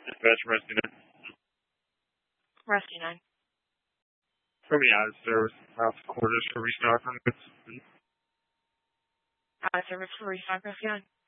Dispatch Rescue 9. Rescue 9. From the out of service, out of quarters for restock on goods. Out of service for restock, Rescue 9.